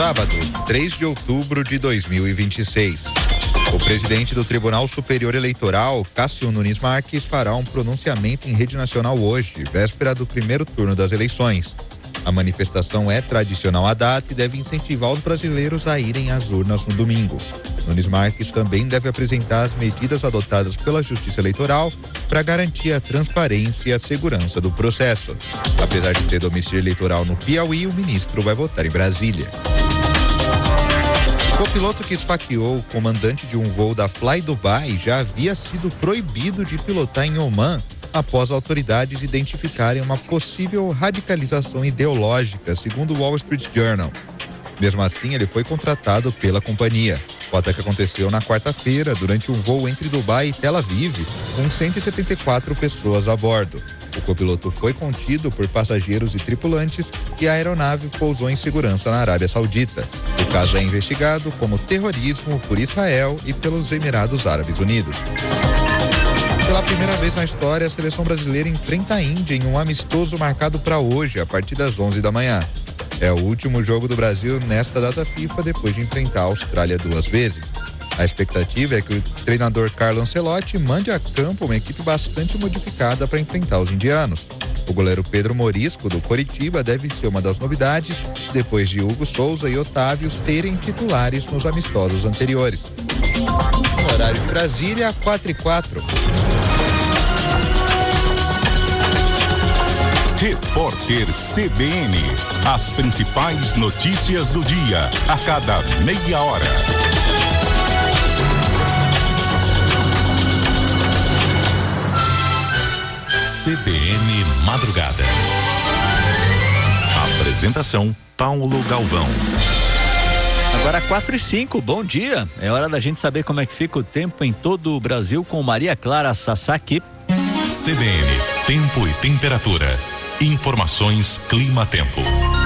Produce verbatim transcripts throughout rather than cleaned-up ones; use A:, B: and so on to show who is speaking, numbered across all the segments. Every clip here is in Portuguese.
A: sábado, três de outubro de dois mil e vinte e seis. O presidente do Tribunal Superior Eleitoral, Cássio Nunes Marques, fará um pronunciamento em rede nacional hoje, véspera do primeiro turno das eleições. A manifestação é tradicional à data e deve incentivar os brasileiros a irem às urnas no domingo. Nunes Marques também deve apresentar as medidas adotadas pela Justiça Eleitoral para garantir a transparência e a segurança do processo. Apesar de ter domicílio eleitoral no Piauí, o ministro vai votar em Brasília. O copiloto que esfaqueou o comandante de um voo da Fly Dubai já havia sido proibido de pilotar em Omã após autoridades identificarem uma possível radicalização ideológica, segundo o Wall Street Journal. Mesmo assim, ele foi contratado pela companhia. O ataque aconteceu na quarta-feira, durante um voo entre Dubai e Tel Aviv, com cento e setenta e quatro pessoas a bordo. O copiloto foi contido por passageiros e tripulantes e a aeronave pousou em segurança na Arábia Saudita. O caso é investigado como terrorismo por Israel e pelos Emirados Árabes Unidos. Pela primeira vez na história, a seleção brasileira enfrenta a Índia em um amistoso marcado para hoje, a partir das onze da manhã. É o último jogo do Brasil nesta data FIFA, depois de enfrentar a Austrália duas vezes. A expectativa é que o treinador Carlo Ancelotti mande a campo uma equipe bastante modificada para enfrentar os indianos. O goleiro Pedro Morisco, do Coritiba, deve ser uma das novidades, depois de Hugo Souza e Otávio serem titulares nos amistosos anteriores. No horário de Brasília, quatro e quatro.
B: Repórter C B N. As principais notícias do dia, a cada meia hora. C B N Madrugada. Apresentação, Paulo Galvão.
C: Agora quatro e cinco, bom dia. É hora da gente saber como é que fica o tempo em todo o Brasil com Maria Clara Sasaki.
B: C B N, tempo e temperatura. Informações Clima-Tempo.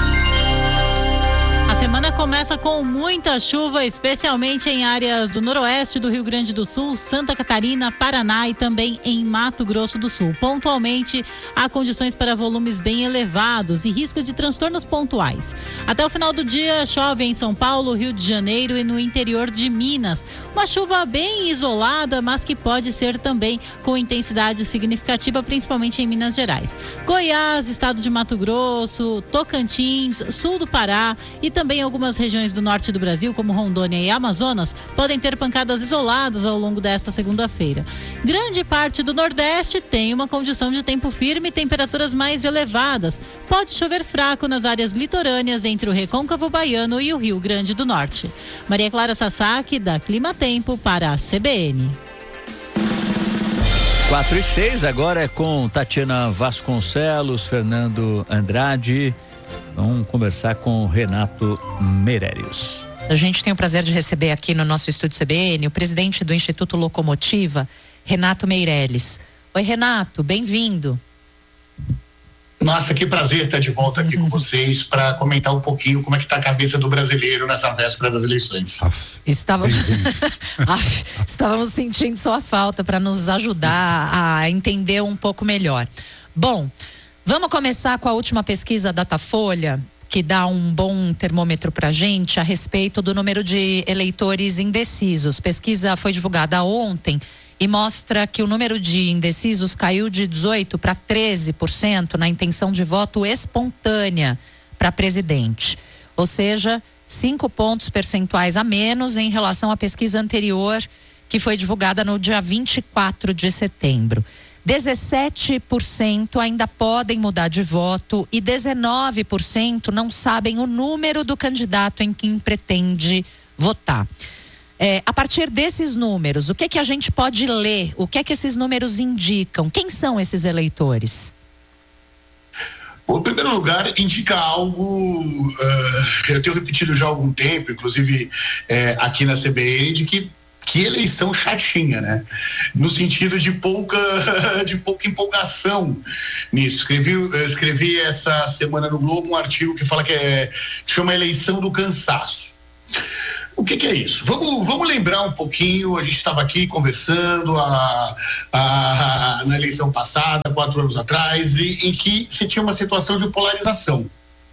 D: A semana começa com muita chuva, especialmente em áreas do noroeste do Rio Grande do Sul, Santa Catarina, Paraná e também em Mato Grosso do Sul. Pontualmente, há condições para volumes bem elevados e risco de transtornos pontuais. Até o final do dia, chove em São Paulo, Rio de Janeiro e no interior de Minas. Uma chuva bem isolada, mas que pode ser também com intensidade significativa, principalmente em Minas Gerais. Goiás, estado de Mato Grosso, Tocantins, sul do Pará e também algumas regiões do norte do Brasil, como Rondônia e Amazonas, podem ter pancadas isoladas ao longo desta segunda-feira. Grande parte do Nordeste tem uma condição de tempo firme e temperaturas mais elevadas. Pode chover fraco nas áreas litorâneas entre o Recôncavo Baiano e o Rio Grande do Norte. Maria Clara Sasaki, da Clima Tempo, para a C B N.
C: quatro e seis, agora é com Tatiana Vasconcelos, Fernando Andrade. Vamos conversar com Renato Meirelles.
E: A gente tem o prazer de receber aqui no nosso estúdio C B N o presidente do Instituto Locomotiva, Renato Meirelles. Oi, Renato, bem-vindo.
F: Nossa, que prazer estar de volta aqui com vocês para comentar um pouquinho como é que está a cabeça do brasileiro nessa véspera das eleições.
E: Estávamos, Estávamos sentindo sua falta para nos ajudar a entender um pouco melhor. Bom, vamos começar com a última pesquisa Datafolha, que dá um bom termômetro para a gente a respeito do número de eleitores indecisos. A pesquisa foi divulgada ontem e mostra que o número de indecisos caiu de dezoito para treze por cento na intenção de voto espontânea para presidente. Ou seja, cinco pontos percentuais a menos em relação à pesquisa anterior, que foi divulgada no dia vinte e quatro de setembro. dezessete por cento ainda podem mudar de voto e dezenove por cento não sabem o número do candidato em quem pretende votar. É, a partir desses números, o que que a gente pode ler? O que é que esses números indicam? Quem são esses eleitores?
F: Bom, em primeiro lugar, indica algo, uh, eu tenho repetido já há algum tempo, inclusive é, aqui na C B N, de que Que eleição chatinha, né? No sentido de pouca, de pouca empolgação nisso. Escrevi, escrevi essa semana no Globo um artigo que fala que é, que chama Eleição do Cansaço. O que, que é isso? Vamos, vamos lembrar um pouquinho, a gente estava aqui conversando a, a, a, na eleição passada, quatro anos atrás, e, em que se tinha uma situação de polarização.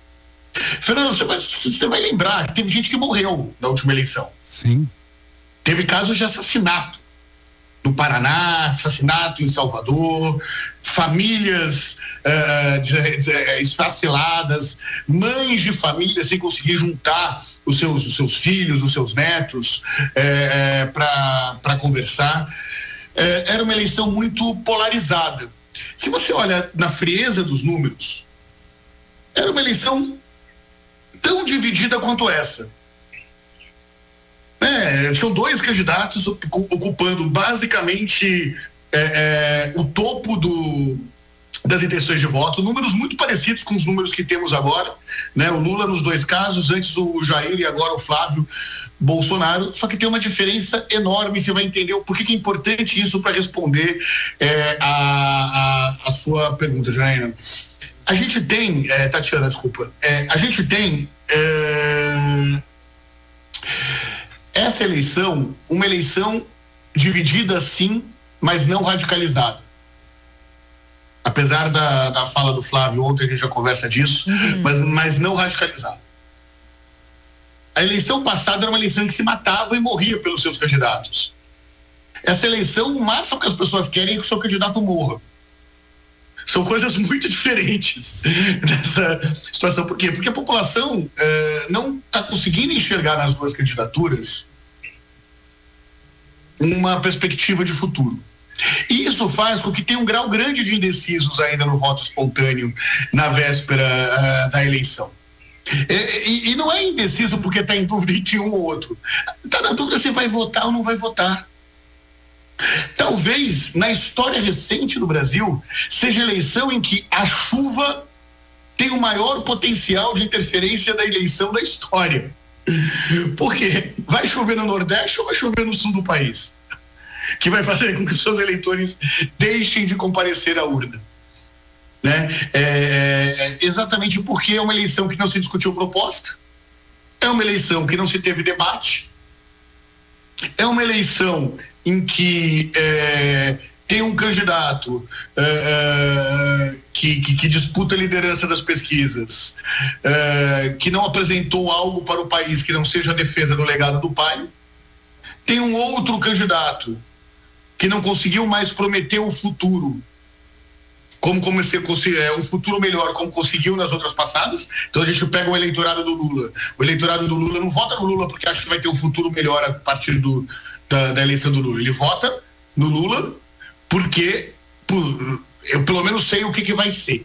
F: Fernando, você vai, você vai lembrar que teve gente que morreu na última eleição.
G: Sim.
F: Teve casos de assassinato no Paraná, assassinato em Salvador, famílias uh, de, de, esfaceladas, mães de família sem conseguir juntar os seus, os seus filhos, os seus netos eh, para conversar. Eh, era uma eleição muito polarizada. Se você olha na frieza dos números, era uma eleição tão dividida quanto essa. É, tinham dois candidatos ocupando basicamente é, é, o topo do, das intenções de voto, números muito parecidos com os números que temos agora, né? O Lula nos dois casos, antes o Jair e agora o Flávio Bolsonaro, só que tem uma diferença enorme. Você vai entender o porquê que é importante isso para responder é, a, a, a sua pergunta, Janaína. A gente tem, é, Tatiana, desculpa, é, a gente tem é, essa eleição, uma eleição dividida sim, mas não radicalizada. Apesar da, da fala do Flávio ontem, a gente já conversa disso, uhum. mas, mas não radicalizada. A eleição passada era uma eleição em que se matava e morria pelos seus candidatos. Essa eleição, o máximo que as pessoas querem é que o seu candidato morra. São coisas muito diferentes nessa situação. Por quê? Porque a população eh, não está conseguindo enxergar nas duas candidaturas uma perspectiva de futuro. E isso faz com que tenha um grau grande de indecisos ainda no voto espontâneo na véspera uh, da eleição. E, e, e não é indeciso porque está em dúvida entre um ou outro. Está na dúvida se vai votar ou não vai votar. Talvez, na história recente do Brasil, seja a eleição em que a chuva tem o maior potencial de interferência da eleição da história. Porque vai chover no Nordeste ou vai chover no sul do país? Que vai fazer com que os seus eleitores deixem de comparecer à urna. Né? É, exatamente porque é uma eleição que não se discutiu proposta, é uma eleição que não se teve debate, é uma eleição em que é, tem um candidato é, é, que, que, que disputa a liderança das pesquisas, é, que não apresentou algo para o país que não seja a defesa do legado do pai, tem um outro candidato que não conseguiu mais prometer o futuro, como comecei é, um futuro melhor, como conseguiu nas outras passadas. Então a gente pega o eleitorado do Lula. O eleitorado do Lula não vota no Lula porque acha que vai ter um futuro melhor a partir do, da, da eleição do Lula. Ele vota no Lula porque por, eu pelo menos sei o que, que vai ser.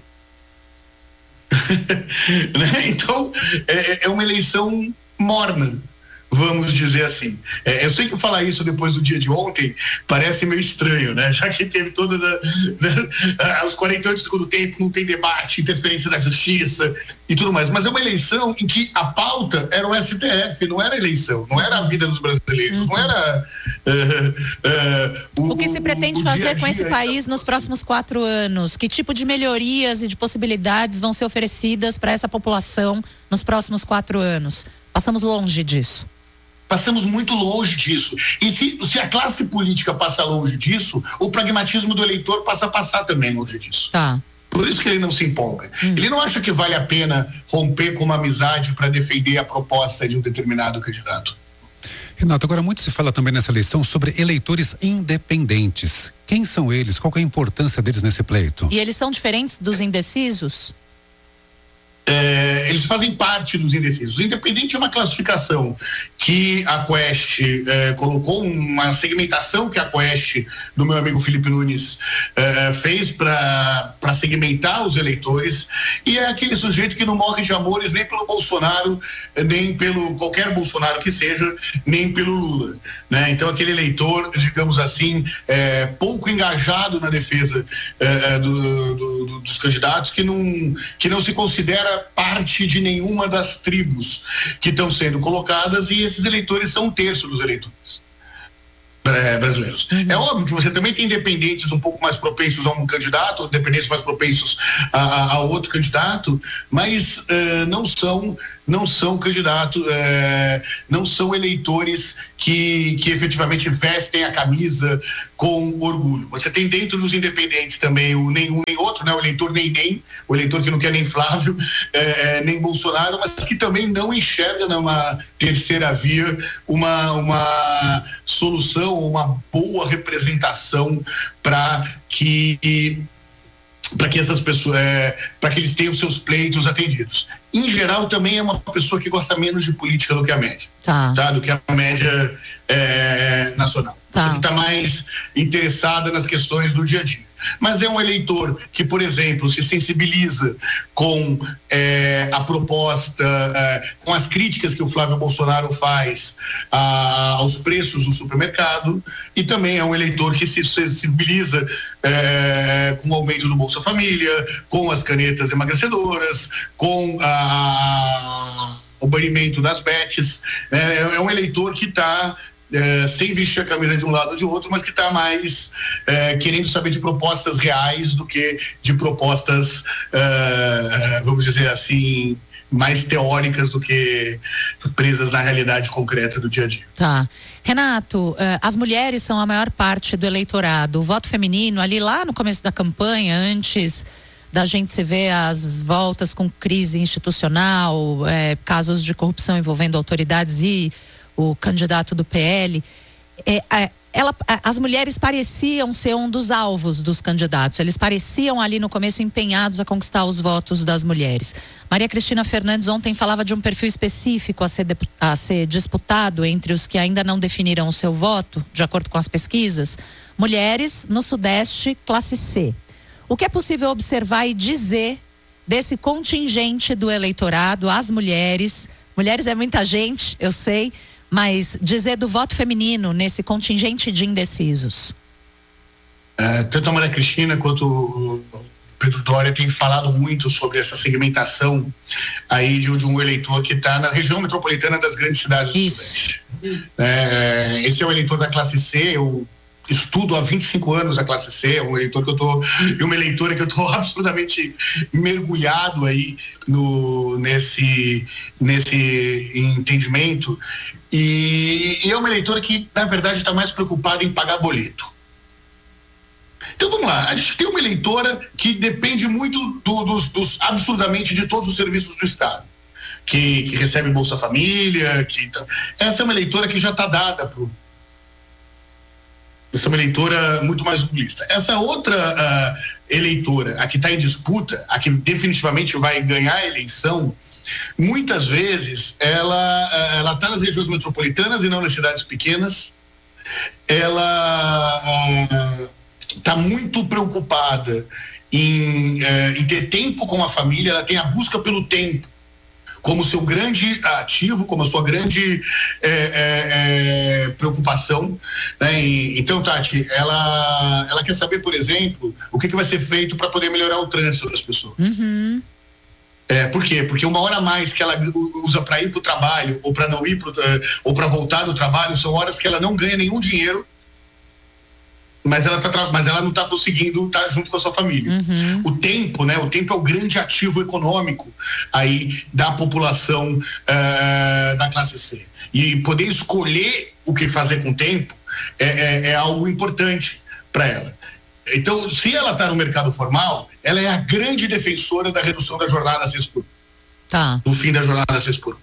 F: Né? Então é, é uma eleição morna, vamos dizer assim. É, eu sei que falar isso depois do dia de ontem parece meio estranho, né? Já que teve todos os quarenta e oito do segundo tempo, não tem debate, interferência da justiça e tudo mais. Mas é uma eleição em que a pauta era o S T F, não era a eleição, não era a vida dos brasileiros, uhum. não era uh, uh, uh,
E: o, o que se pretende
F: o, o
E: fazer
F: dia -dia
E: com esse país nos próximos quatro anos? Que tipo de melhorias e de possibilidades vão ser oferecidas para essa população nos próximos quatro anos? Passamos longe disso.
F: Passamos muito longe disso. E se, se a classe política passa longe disso, o pragmatismo do eleitor passa a passar também longe disso.
E: Tá.
F: Por isso que ele não se empolga. Hum. Ele não acha que vale a pena romper com uma amizade para defender a proposta de um determinado candidato.
G: Renato, agora muito se fala também nessa eleição sobre eleitores independentes. Quem são eles? Qual que é a importância deles nesse pleito?
E: E eles são diferentes dos indecisos?
F: É, eles fazem parte dos indecisos. O independente é uma classificação que a Quest é, colocou, uma segmentação que a Quest, do meu amigo Felipe Nunes, é, fez para segmentar os eleitores, e é aquele sujeito que não morre de amores nem pelo Bolsonaro, nem pelo qualquer Bolsonaro que seja, nem pelo Lula, né? Então aquele eleitor, digamos assim, é, pouco engajado na defesa é, do, do, do, dos candidatos, que não, que não se considera parte de nenhuma das tribos que estão sendo colocadas, e esses eleitores são um terço dos eleitores. brasileiros. Uhum. É óbvio que você também tem dependentes um pouco mais propensos a um candidato, dependentes mais propensos a, a, a outro candidato, mas uh, não são não são candidatos, uh, não são eleitores que, que efetivamente vestem a camisa com orgulho. Você tem dentro dos independentes também o nenhum nem outro, né? O eleitor nem nem, o eleitor que não quer nem Flávio, uh, nem Bolsonaro, mas que também não enxerga numa terceira via uma, uma solução, uma boa representação para que para que essas pessoas, é, para que eles tenham seus pleitos atendidos. Em geral, também é uma pessoa que gosta menos de política do que a média,
E: tá?
F: tá? Do que a média é, nacional.
E: Tá.
F: Você está mais interessada nas questões do dia a dia. Mas é um eleitor que, por exemplo, se sensibiliza com é, a proposta, é, com as críticas que o Flávio Bolsonaro faz a, aos preços do supermercado, e também é um eleitor que se sensibiliza é, com o aumento do Bolsa Família, com as canetas emagrecedoras, com a, o banimento das bets. É, é um eleitor que está É, sem vestir a camisa de um lado ou de outro, mas que está mais é, querendo saber de propostas reais do que de propostas, é, vamos dizer assim, mais teóricas do que presas na realidade concreta do dia a dia.
E: Tá. Renato, as mulheres são a maior parte do eleitorado. O voto feminino, ali lá no começo da campanha, antes da gente se ver as voltas com crise institucional, é, casos de corrupção envolvendo autoridades e o candidato do P L, é, é, ela, as mulheres pareciam ser um dos alvos dos candidatos. Eles pareciam ali no começo empenhados a conquistar os votos das mulheres. Maria Cristina Fernandes ontem falava de um perfil específico a ser, a ser disputado entre os que ainda não definiram o seu voto, de acordo com as pesquisas. Mulheres no Sudeste, classe C. O que é possível observar e dizer desse contingente do eleitorado, as mulheres? Mulheres é muita gente, eu sei, mas dizer do voto feminino nesse contingente de indecisos.
F: É, tanto a Maria Cristina quanto o Pedro Doria têm falado muito sobre essa segmentação aí de, de um eleitor que está na região metropolitana das grandes cidades do
E: Isso.
F: Sudeste. É, esse é o eleitor da classe C. Eu estudo há vinte e cinco anos a classe C, é um eleitor que eu tô, e uma eleitora que eu estou absolutamente mergulhado aí no, nesse, nesse entendimento, e, e é uma eleitora que, na verdade, está mais preocupada em pagar boleto. Então vamos lá, a gente tem uma eleitora que depende muito do, dos, dos, absolutamente de todos os serviços do Estado, que, que recebe Bolsa Família, que, essa é uma eleitora que já está dada pro Essa é uma eleitora muito mais populista. Essa outra uh, eleitora, a que está em disputa, a que definitivamente vai ganhar a eleição, muitas vezes ela uh, ela está nas regiões metropolitanas e não nas cidades pequenas. Ela está uh, muito preocupada em, uh, em ter tempo com a família. Ela tem a busca pelo tempo como seu grande ativo, como a sua grande é, é, é, preocupação, né? E, então, Tati, ela, ela quer saber, por exemplo, o que, que vai ser feito para poder melhorar o trânsito das pessoas.
E: Uhum.
F: É, por quê? Porque uma hora a mais que ela usa para ir para o trabalho ou para não ir pro, ou para voltar do trabalho são horas que ela não ganha nenhum dinheiro, mas ela, tá, mas ela não está conseguindo estar junto com a sua família.
E: Uhum.
F: O tempo, né? O tempo é o grande ativo econômico aí da população uh, da classe C. E poder escolher o que fazer com o tempo é, é, é algo importante para ela. Então, se ela está no mercado formal, ela é a grande defensora da redução da jornada seis por um.
E: Tá.
F: Do fim da jornada seis por um.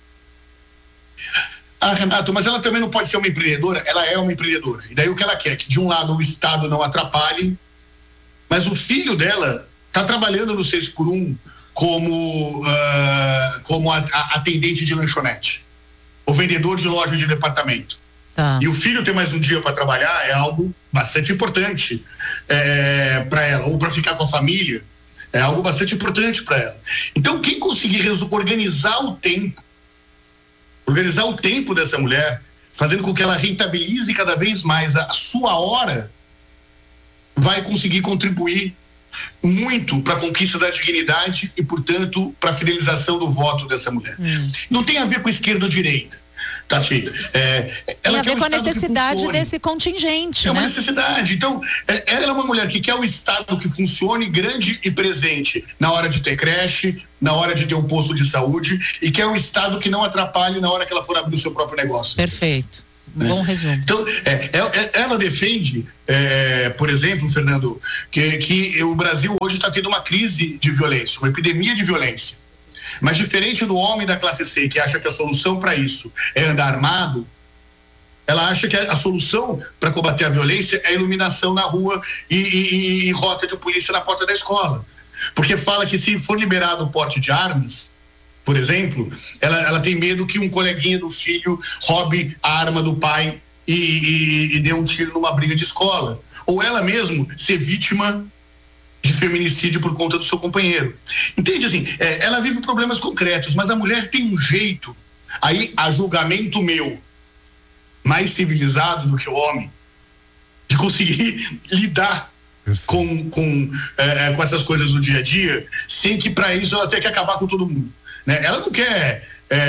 F: Ah, Renato, mas ela também não pode ser uma empreendedora? Ela é uma empreendedora. E daí o que ela quer? Que de um lado o Estado não atrapalhe, mas o filho dela está trabalhando no seis por um como, uh, como a, a atendente de lanchonete, o vendedor de loja de departamento.
E: Tá.
F: E o filho ter mais um dia para trabalhar é algo bastante importante é, para ela, ou para ficar com a família, é algo bastante importante para ela. Então, quem conseguir organizar o tempo, organizar o tempo dessa mulher, fazendo com que ela rentabilize cada vez mais a sua hora, vai conseguir contribuir muito para a conquista da dignidade e, portanto, para a fidelização do voto dessa mulher. Hum. Não tem a ver com esquerda ou direita. Tati, é,
E: ela
F: tem
E: a ver com a necessidade desse contingente,
F: É uma
E: né?
F: necessidade. Então, é, ela é uma mulher que quer um Estado que funcione grande e presente na hora de ter creche, na hora de ter um posto de saúde, e quer um Estado que não atrapalhe na hora que ela for abrir o seu próprio negócio.
E: Perfeito. Bom resumo.
F: Então, é, é, ela defende, é, por exemplo, Fernando, que, que o Brasil hoje está tendo uma crise de violência, uma epidemia de violência. Mas diferente do homem da classe C, que acha que a solução para isso é andar armado, ela acha que a, a solução para combater a violência é a iluminação na rua e, e, e rota de polícia na porta da escola. Porque fala que se for liberado o porte de armas, por exemplo, ela, ela tem medo que um coleguinha do filho roube a arma do pai e, e, e dê um tiro numa briga de escola. Ou ela mesmo ser vítima de feminicídio por conta do seu companheiro. Entende? Assim, é, ela vive problemas concretos, mas a mulher tem um jeito, aí a julgamento meu, mais civilizado do que o homem, de conseguir lidar com, com, é, com essas coisas do dia a dia, sem que para isso ela tenha que acabar com todo mundo. Né? Ela não quer...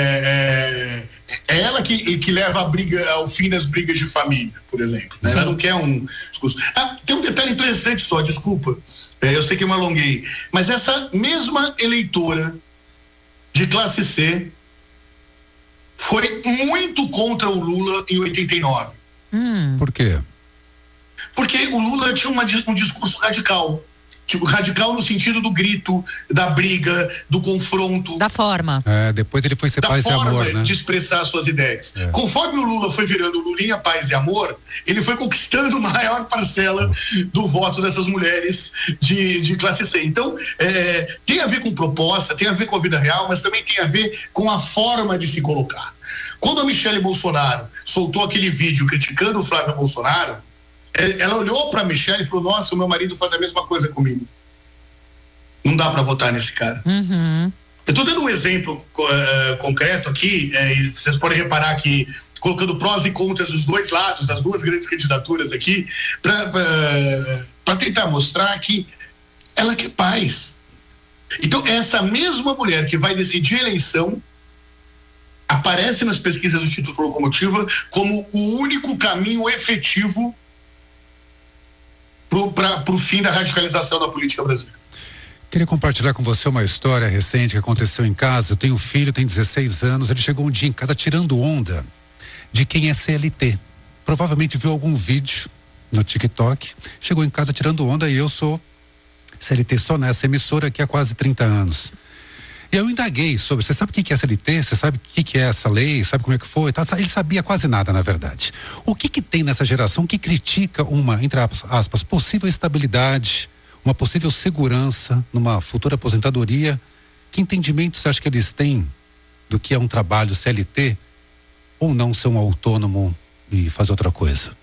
F: É, é, é ela que, que leva a briga ao fim das brigas de família, por exemplo. Né? Ela não quer um discurso. Ah, tem um detalhe interessante só, desculpa. É, eu sei que eu me alonguei. Mas essa mesma eleitora de classe C foi muito contra o Lula em oitenta e nove.
G: Hum. Por quê?
F: Porque o Lula tinha uma, um discurso radical. Tipo, radical no sentido do grito, da briga, do confronto.
E: Da forma.
G: É, depois ele foi ser paz e amor, né? Da forma
F: de expressar suas ideias. É. Conforme o Lula foi virando Lulinha, paz e amor, ele foi conquistando maior parcela do voto dessas mulheres de, de classe C. Então, é, tem a ver com proposta, tem a ver com a vida real, mas também tem a ver com a forma de se colocar. Quando a Michele Bolsonaro soltou aquele vídeo criticando o Flávio Bolsonaro, ela olhou para a Michele e falou: nossa, o meu marido faz a mesma coisa comigo. Não dá para votar nesse cara.
E: Uhum.
F: Eu estou dando um exemplo uh, concreto aqui, uh, e vocês podem reparar que, colocando prós e contras dos dois lados, das duas grandes candidaturas aqui, para uh, tentar mostrar que ela quer paz. Então, essa mesma mulher que vai decidir a eleição aparece nas pesquisas do Instituto Locomotiva como o único caminho efetivo para o fim da radicalização da política brasileira.
G: Queria compartilhar com você uma história recente que aconteceu em casa. Eu tenho um filho, tem dezesseis anos, ele chegou um dia em casa tirando onda de quem é C L T. Provavelmente viu algum vídeo no TikTok, chegou em casa tirando onda e eu sou C L T só nessa emissora aqui há quase trinta anos. E eu indaguei sobre, você sabe o que é C L T? Você sabe o que é essa lei? Sabe como é que foi? Ele sabia quase nada, na verdade. O que que tem nessa geração que critica uma, entre aspas, possível estabilidade, uma possível segurança numa futura aposentadoria? Que entendimento você acha que eles têm do que é um trabalho C L T ou não ser um autônomo e fazer outra coisa?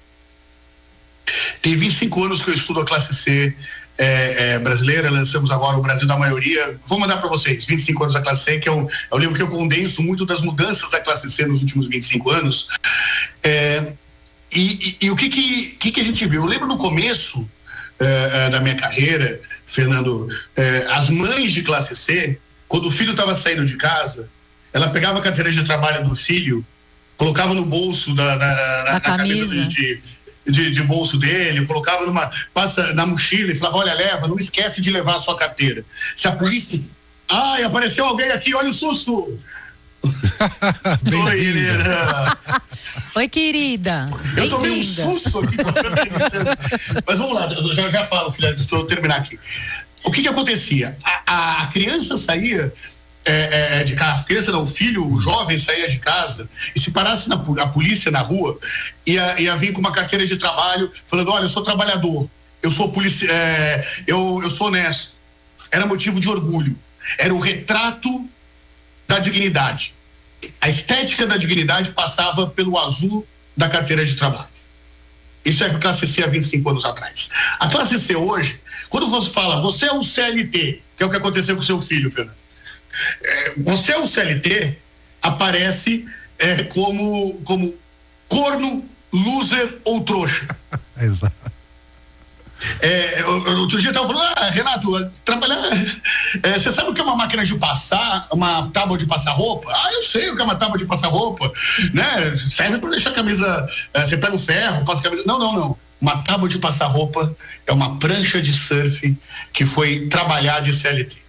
F: Tem vinte e cinco anos que eu estudo a classe C é, é, brasileira, lançamos agora o Brasil da Maioria. Vou mandar para vocês, vinte e cinco anos da classe C, que é um, é um livro que eu condenso muito das mudanças da classe C nos últimos vinte e cinco anos. É, e, e, e o que que, que que a gente viu? Eu lembro no começo é, da minha carreira, Fernando, é, as mães de classe C, quando o filho estava saindo de casa, ela pegava a carteira de trabalho do filho, colocava no bolso da, da, na, na camisa de, de De, de bolso dele, colocava numa pasta na mochila e falava: olha, leva, não esquece de levar a sua carteira. Se a polícia... Ai, apareceu alguém aqui, olha o susto! Oi, Helena!
E: Oi, querida!
F: Eu tomei um susto aqui. Mas vamos lá, eu já, já falo, filha, deixa eu terminar aqui. O que que acontecia? A, a criança saía É, é, de casa, a criança não, o filho, o jovem saía de casa e se parasse na, a polícia na rua, ia, ia vir com uma carteira de trabalho falando: olha, eu sou trabalhador, eu sou policia, é, eu, eu sou honesto. Era motivo de orgulho, era o retrato da dignidade. A estética da dignidade passava pelo azul da carteira de trabalho. Isso é a classe C há vinte e cinco anos atrás. A classe C hoje, quando você fala você é um C L T, que é o que aconteceu com seu filho, Fernando, você é um C L T, aparece é, como, como corno, loser ou trouxa.
G: Exato.
F: É, outro dia eu estava falando, ah, Renato, trabalhar. É, você sabe o que é uma máquina de passar, uma tábua de passar roupa? Ah, eu sei o que é uma tábua de passar roupa, né? Serve para deixar a camisa. É, você pega o ferro, passa a camisa. Não, não, não. Uma tábua de passar roupa é uma prancha de surf que foi trabalhar de C L T.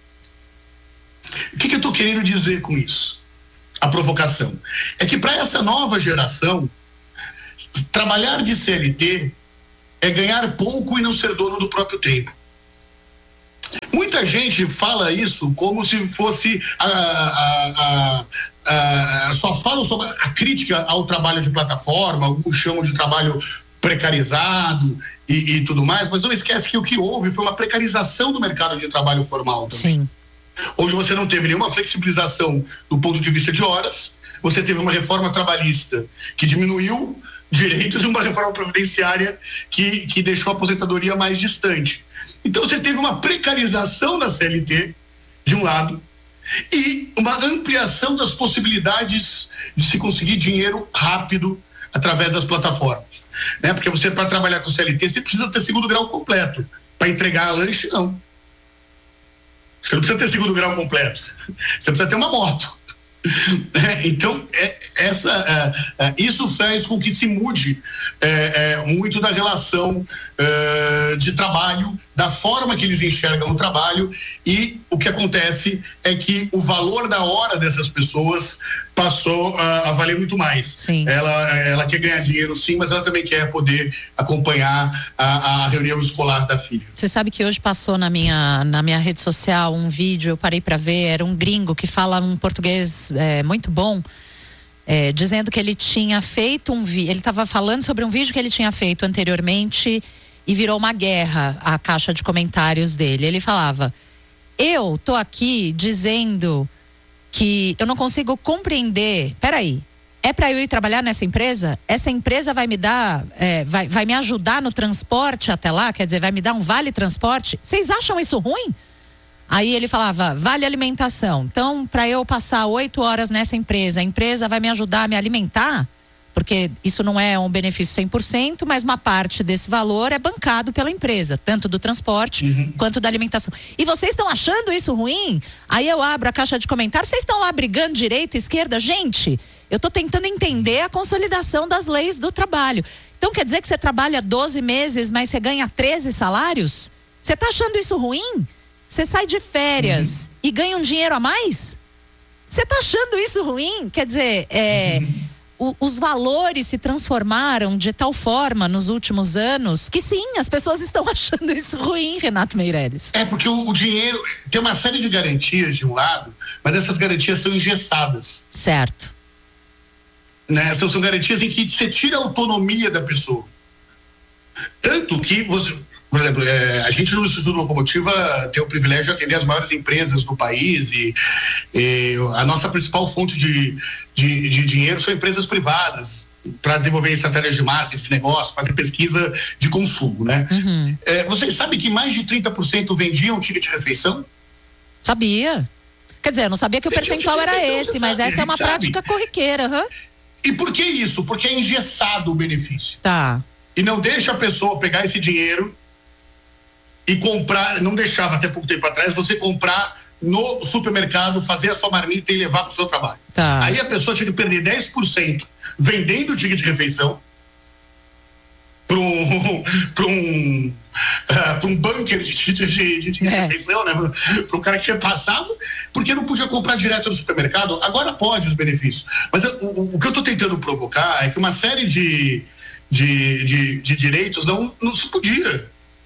F: O que, que eu estou querendo dizer com isso? A provocação é que para essa nova geração, trabalhar de C L T é ganhar pouco e não ser dono do próprio tempo. Muita gente fala isso como se fosse a, a, a, a, só falam sobre a crítica ao trabalho de plataforma, alguns chamam de trabalho precarizado e, e tudo mais, mas não esquece que o que houve foi uma precarização do mercado de trabalho formal também.
E: Sim.
F: Onde você não teve nenhuma flexibilização do ponto de vista de horas, você teve uma reforma trabalhista que diminuiu direitos e uma reforma previdenciária que, que deixou a aposentadoria mais distante. Então você teve uma precarização da C L T, de um lado, e uma ampliação das possibilidades de se conseguir dinheiro rápido através das plataformas. Né? Porque você, para trabalhar com C L T, você precisa ter segundo grau completo. Para entregar lanche, não. Você não precisa ter segundo grau completo. Você precisa ter uma moto. É, então, é, essa, é, é, isso faz com que se mude é, é, muito da relação é, de trabalho, da forma que eles enxergam o trabalho, e o que acontece é que o valor da hora dessas pessoas passou a, a valer muito mais.
E: Sim.
F: Ela, ela quer ganhar dinheiro, sim, mas ela também quer poder acompanhar a, a reunião escolar da filha.
E: Você sabe que hoje passou na minha, na minha rede social um vídeo, eu parei para ver, era um gringo que fala um português é, muito bom, é, dizendo que ele tinha feito um vídeo, ele estava falando sobre um vídeo que ele tinha feito anteriormente e virou uma guerra a caixa de comentários dele. Ele falava: eu tô aqui dizendo que eu não consigo compreender, peraí, é para eu ir trabalhar nessa empresa? Essa empresa vai me dar, é, vai, vai me ajudar no transporte até lá? Quer dizer, vai me dar um vale transporte? Vocês acham isso ruim? Aí ele falava, vale alimentação. Então, para eu passar oito horas nessa empresa, a empresa vai me ajudar a me alimentar? Porque isso não é um benefício cem por cento, mas uma parte desse valor é bancado pela empresa, tanto do transporte uhum. quanto da alimentação. E vocês estão achando isso ruim? Aí eu abro a caixa de comentários, vocês estão lá brigando direita, esquerda? Gente, eu estou tentando entender a consolidação das leis do trabalho. Então quer dizer que você trabalha doze meses, mas você ganha treze salários? Você está achando isso ruim? Você sai de férias uhum. e ganha um dinheiro a mais? Você está achando isso ruim? Quer dizer, é... Uhum. Os valores se transformaram de tal forma nos últimos anos que sim, as pessoas estão achando isso ruim, Renato Meireles.
F: É porque o, o dinheiro tem uma série de garantias de um lado, mas essas garantias são engessadas.
E: Certo.
F: Né? São, são garantias em que você tira a autonomia da pessoa. Tanto que você... Por exemplo, é, a gente no Instituto Locomotiva tem o privilégio de atender as maiores empresas do país e, e a nossa principal fonte de, de, de dinheiro são empresas privadas para desenvolver estratégias de marketing, de negócio, fazer pesquisa de consumo, né?
E: Uhum.
F: É, vocês sabem que mais de trinta por cento vendiam ticket de refeição?
E: Sabia. Quer dizer, eu não sabia que o percentual era esse, mas essa é uma prática corriqueira. Uhum.
F: E por que isso? Porque é engessado o benefício.
E: Tá.
F: E não deixa a pessoa pegar esse dinheiro e comprar, não deixava até pouco tempo atrás, você comprar no supermercado, fazer a sua marmita e levar para o seu trabalho.
E: Tá.
F: Aí a pessoa tinha que perder dez por cento vendendo o ticket de refeição para um, para um, uh, para um bunker de ticket de, de, de é. refeição, né? Para o cara que passava, porque não podia comprar direto no supermercado. Agora pode os benefícios. Mas o, o, o que eu estou tentando provocar é que uma série de, de, de, de direitos não, não se podia.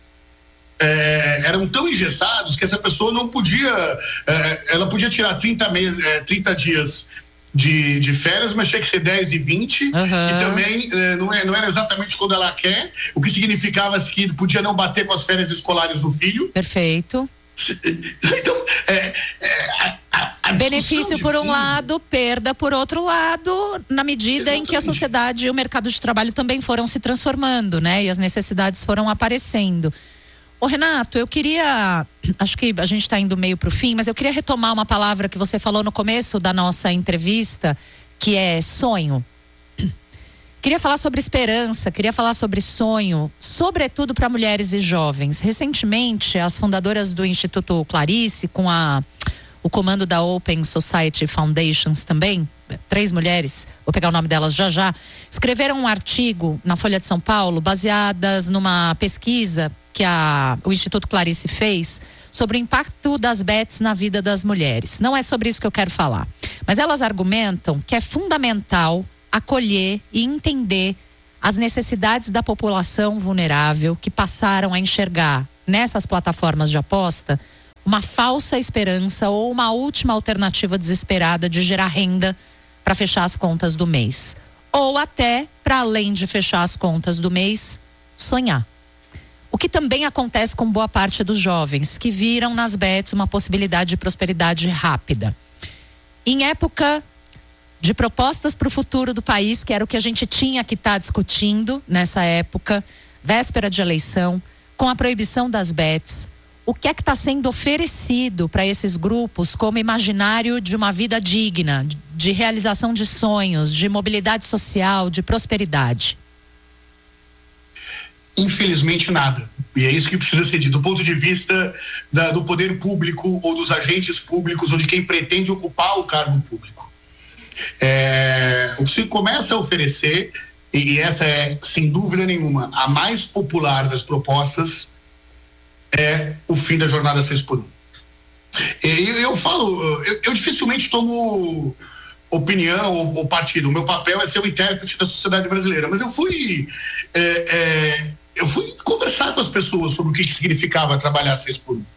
F: É, eram tão engessados que essa pessoa não podia, é, ela podia tirar trinta, meses, é, trinta dias de, de férias, mas tinha que ser dez e vinte, uhum. e também é, não, é, não era exatamente quando ela quer, o que significava que podia não bater com as férias escolares do filho.
E: Perfeito.
F: Então, é, é, a, a, a
E: benefício por um fundo. lado, perda por outro lado, na medida Exatamente. em que a sociedade e o mercado de trabalho também foram se transformando, né? E as necessidades foram aparecendo. Ô Renato, eu queria, acho que a gente está indo meio para o fim, mas eu queria retomar uma palavra que você falou no começo da nossa entrevista, que é sonho. Queria falar sobre esperança, queria falar sobre sonho, sobretudo para mulheres e jovens. Recentemente, as fundadoras do Instituto Clarice, com a, o comando da Open Society Foundations também, três mulheres, vou pegar o nome delas já já, escreveram um artigo na Folha de São Paulo, baseadas numa pesquisa que a, o Instituto Clarice fez sobre o impacto das bets na vida das mulheres. Não é sobre isso que eu quero falar, mas elas argumentam que é fundamental acolher e entender as necessidades da população vulnerável que passaram a enxergar nessas plataformas de aposta uma falsa esperança ou uma última alternativa desesperada de gerar renda para fechar as contas do mês. Ou até, para além de fechar as contas do mês, sonhar. O que também acontece com boa parte dos jovens que viram nas bets uma possibilidade de prosperidade rápida. Em época de propostas para o futuro do país, que era o que a gente tinha que estar discutindo nessa época, véspera de eleição, com a proibição das bets, o que é que está sendo oferecido para esses grupos como imaginário de uma vida digna, de realização de sonhos, de mobilidade social, de prosperidade?
F: Infelizmente nada. E é isso que precisa ser dito. Do ponto de vista da, do poder público ou dos agentes públicos ou de quem pretende ocupar o cargo público. É, o que se começa a oferecer, e essa é sem dúvida nenhuma a mais popular das propostas, é o fim da jornada seis por um. Eu, eu falo, eu, eu dificilmente tomo opinião ou, ou partido. O meu papel é ser o intérprete da sociedade brasileira, mas eu fui é, é, eu fui conversar com as pessoas sobre o que, que significava trabalhar seis por um.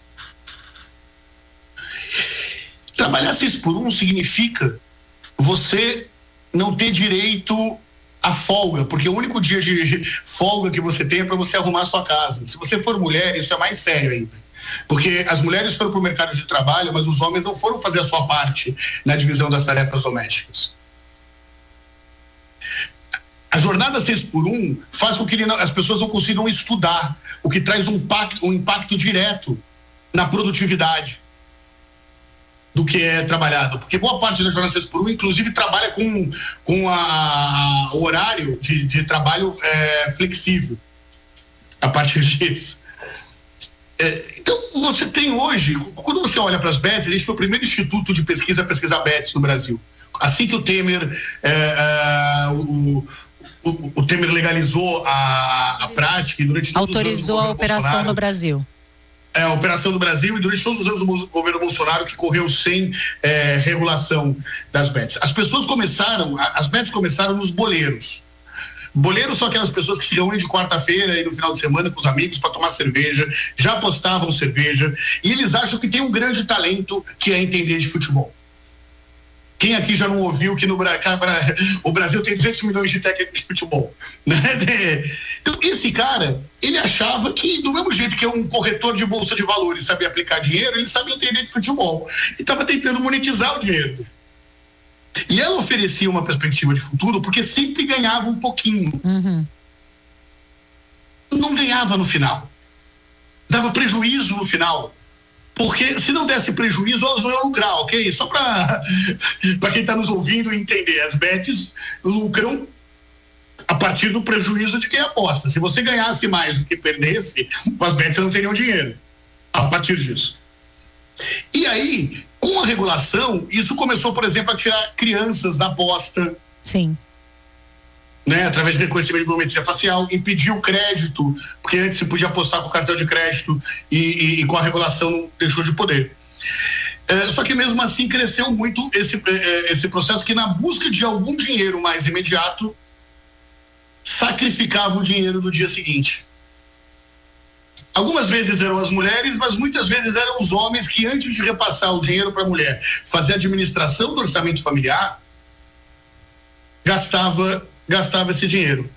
F: Trabalhar seis por um significa você não ter direito à folga, porque o único dia de folga que você tem é para você arrumar a sua casa. Se você for mulher, isso é mais sério ainda, porque as mulheres foram para o mercado de trabalho, mas os homens não foram fazer a sua parte na divisão das tarefas domésticas. A jornada seis por um faz com que as pessoas não consigam estudar, o que traz um impacto, um impacto direto na produtividade do que é trabalhado, porque boa parte da jornada seis por um inclusive trabalha com, com a, a, o horário de, de trabalho é, flexível a partir disso. É, então você tem hoje, quando você olha para as bets, a gente foi o primeiro instituto de pesquisa a pesquisar bets no Brasil. Assim que o Temer é, é, o, o, o Temer legalizou a, a prática e durante todos
E: autorizou
F: os anos
E: a operação no Brasil.
F: É, a operação do Brasil e durante todos os anos do governo Bolsonaro, que correu sem é, regulação das bets. As pessoas começaram, as bets começaram nos boleiros. Boleiros são aquelas pessoas que se reúnem de quarta-feira e no final de semana com os amigos para tomar cerveja, já apostavam cerveja, e eles acham que tem um grande talento que é entender de futebol. Quem aqui já não ouviu que no o Brasil tem duzentos milhões de técnicos de futebol? Né? Então, esse cara, ele achava que, do mesmo jeito que é um corretor de bolsa de valores sabia aplicar dinheiro, ele sabia entender de futebol. E estava tentando monetizar o dinheiro. E ela oferecia uma perspectiva de futuro porque sempre ganhava um pouquinho.
E: Uhum.
F: Não ganhava no final. Dava prejuízo no final. Porque se não desse prejuízo, elas não iam lucrar, ok? Só para quem está nos ouvindo entender, as bets lucram a partir do prejuízo de quem aposta. Se você ganhasse mais do que perdesse, as bets não teriam dinheiro a partir disso. E aí, com a regulação, isso começou, por exemplo, a tirar crianças da aposta.
E: Sim.
F: Né, através de reconhecimento de biometria facial, impedir o crédito, porque antes se podia apostar com o cartão de crédito e, e, e com a regulação não deixou de poder. É, só que mesmo assim cresceu muito esse, é, esse processo que, na busca de algum dinheiro mais imediato, sacrificava o dinheiro do dia seguinte. Algumas vezes eram as mulheres, mas muitas vezes eram os homens que, antes de repassar o dinheiro para a mulher, fazer a administração do orçamento familiar, gastava gastava esse dinheiro.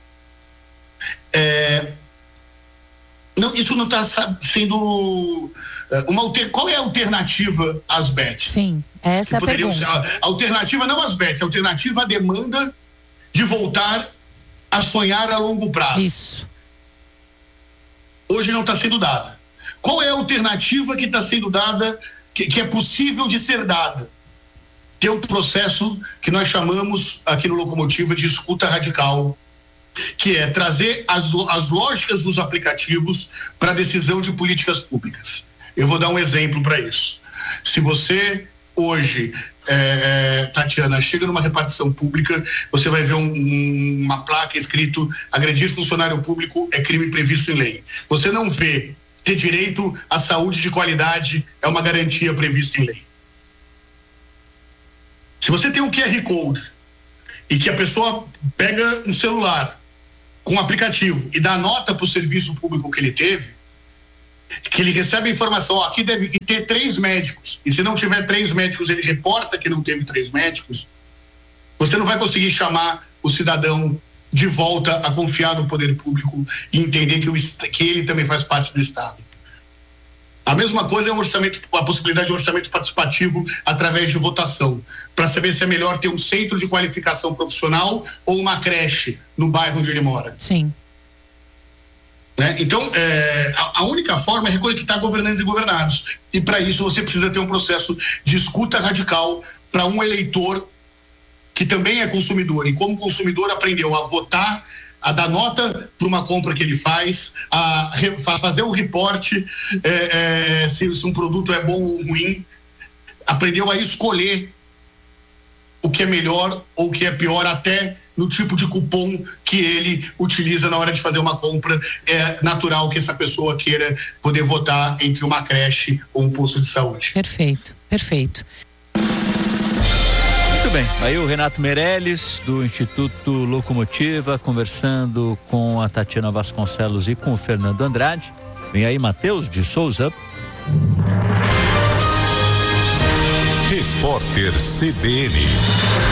F: É, não, isso não está sendo uma alter, qual é a alternativa às bets?
E: Sim, essa é a pergunta.
F: Ser, a alternativa não às bets, a alternativa à demanda de voltar a sonhar a longo prazo.
E: Isso.
F: Hoje não está sendo dada. Qual é a alternativa que está sendo dada, que, que é possível de ser dada? ter um processo que nós chamamos aqui no Locomotiva de escuta radical, que é trazer as, as lógicas dos aplicativos para a decisão de políticas públicas. Eu vou dar um exemplo para isso. Se você hoje, é, Tatiana, chega numa repartição pública, você vai ver um, um, uma placa escrito: agredir funcionário público é crime previsto em lei. Você não vê ter direito à saúde de qualidade é uma garantia prevista em lei. Se você tem um Q R Code e que a pessoa pega um celular com um aplicativo e dá nota para o serviço público que ele teve, que ele recebe a informação: ó, aqui deve ter três médicos, e se não tiver três médicos, ele reporta que não teve três médicos, você não vai conseguir chamar o cidadão de volta a confiar no poder público e entender que, o, que ele também faz parte do Estado. A mesma coisa é um orçamento, a possibilidade de um orçamento participativo através de votação, para saber se é melhor ter um centro de qualificação profissional ou uma creche no bairro onde ele mora.
E: Sim.
F: Né? Então, é, a, a única forma é reconectar governantes e governados. E para isso você precisa ter um processo de escuta radical para um eleitor que também é consumidor e, como consumidor, aprendeu a votar, a dar nota para uma compra que ele faz, a, a fazer o reporte é, é, se, se um produto é bom ou ruim, aprendeu a escolher o que é melhor ou o que é pior, até no tipo de cupom que ele utiliza na hora de fazer uma compra. É natural que essa pessoa queira poder votar entre uma creche ou um posto de saúde.
E: Perfeito, perfeito.
C: Muito bem, aí o Renato Meirelles, do Instituto Locomotiva, conversando com a Tatiana Vasconcelos e com o Fernando Andrade. Vem aí Matheus de Souza.
B: Repórter C B N.